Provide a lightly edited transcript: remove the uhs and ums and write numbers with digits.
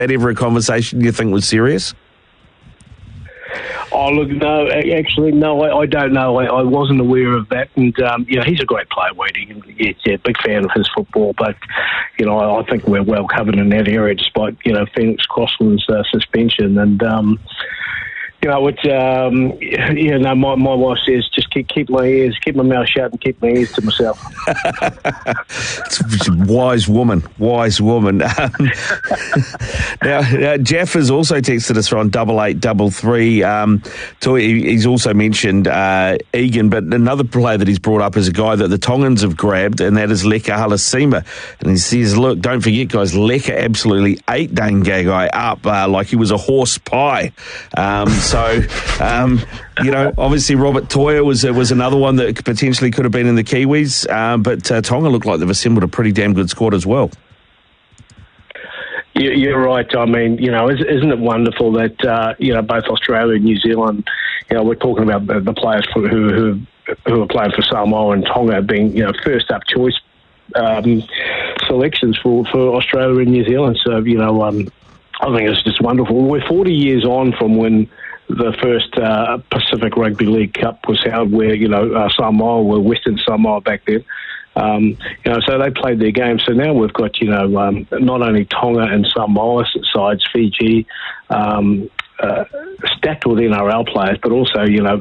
that ever a conversation you think was serious? Oh, look, no, actually, no, I don't know. I wasn't aware of that. And, he's a great player, Wadey. Yeah, big fan of his football. But, I think we're well covered in that area despite, Phoenix Crossland's suspension. And, my wife says just keep my mouth shut and keep my ears to myself. It's a wise woman. Now, Jeff has also texted us on 8833. He's also mentioned Egan, but another player that he's brought up is a guy that the Tongans have grabbed, and that is Leka Halasima. And he says, look, don't forget, guys, Leka absolutely ate Dane Gagai up like he was a horse pie. Obviously Robert Toya was another one that potentially could have been in the Kiwis, but Tonga look like they've assembled a pretty damn good squad as well. You're right. I mean, isn't it wonderful that, both Australia and New Zealand, we're talking about the players who are playing for Samoa and Tonga being, first up choice selections for Australia and New Zealand. So, I think it's just wonderful. We're 40 years on from when the first Pacific Rugby League Cup was held, where Samoa were Western Samoa back then. So they played their game. So now we've got not only Tonga and Samoa sides, Fiji, stacked with NRL players, but also